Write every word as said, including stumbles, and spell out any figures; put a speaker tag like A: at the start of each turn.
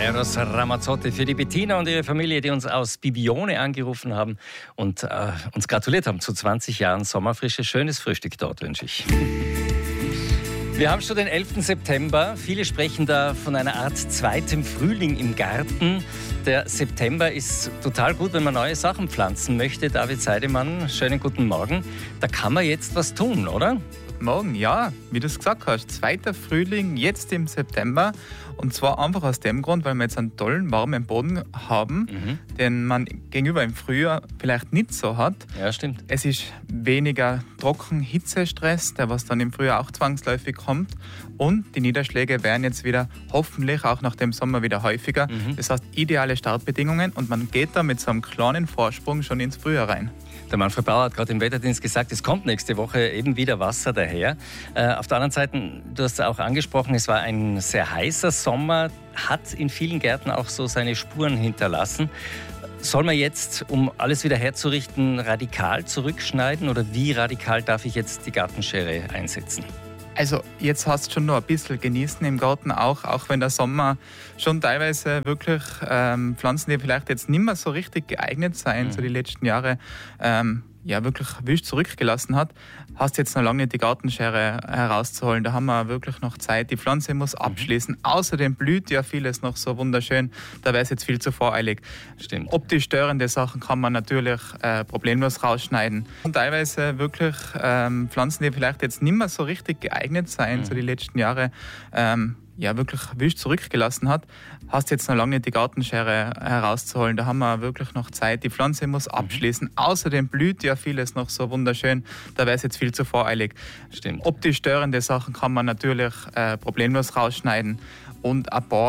A: Eros Ramazzotti für die Bettina und ihre Familie, die uns aus Bibione angerufen haben und äh, uns gratuliert haben zu zwanzig Jahren Sommerfrische. Schönes Frühstück dort, wünsche ich. Wir haben schon den elften September. Viele sprechen da von einer Art zweitem Frühling im Garten. Der September ist total gut, wenn man neue Sachen pflanzen möchte. David Seidemann, schönen guten Morgen. Da kann man jetzt was tun, oder?
B: Morgen, ja, wie du es gesagt hast, zweiter Frühling jetzt im September. Und zwar einfach aus dem Grund, weil wir jetzt einen tollen, warmen Boden haben, mhm. den man gegenüber im Frühjahr vielleicht nicht so hat.
A: Ja, stimmt.
B: Es ist weniger trocken, Hitzestress, der was dann im Frühjahr auch zwangsläufig kommt. Und die Niederschläge werden jetzt wieder hoffentlich auch nach dem Sommer wieder häufiger. Mhm. Das heißt, ideale Startbedingungen und man geht da mit so einem kleinen Vorsprung schon ins Frühjahr rein.
A: Der Manfred Bauer hat gerade im Wetterdienst gesagt, es kommt nächste Woche eben wieder Wasser daher. Äh, auf der anderen Seite, du hast auch angesprochen, es war ein sehr heißer Sommer, hat in vielen Gärten auch so seine Spuren hinterlassen. Soll man jetzt, um alles wieder herzurichten, radikal zurückschneiden oder wie radikal darf ich jetzt die Gartenschere einsetzen?
B: Also jetzt hast du schon noch ein bisschen genießen im Garten auch, auch wenn der Sommer schon teilweise wirklich ähm, Pflanzen, die vielleicht jetzt nicht mehr so richtig geeignet sein, mhm. so die letzten Jahre, ähm, ja wirklich wild zurückgelassen hat, hast jetzt noch lange nicht die Gartenschere herauszuholen. Da haben wir wirklich noch Zeit. Die Pflanze muss abschließen. Mhm. Außerdem blüht ja vieles noch so wunderschön. Da wäre es jetzt viel zu voreilig.
A: Stimmt.
B: Optisch störende Sachen kann man natürlich äh, problemlos rausschneiden. Und teilweise wirklich ähm, Pflanzen, die vielleicht jetzt nicht mehr so richtig geeignet sein, mhm. so die letzten Jahre, ähm, ja wirklich wild zurückgelassen hat, hast jetzt noch lange nicht die Gartenschere herauszuholen. Da haben wir wirklich noch Zeit. Die Pflanze muss abschließen. Mhm. Außerdem blüht ja vieles noch so wunderschön. Da wäre es jetzt viel zu voreilig.
A: Stimmt.
B: Optisch störende Sachen kann man natürlich äh, problemlos rausschneiden. Und ein paar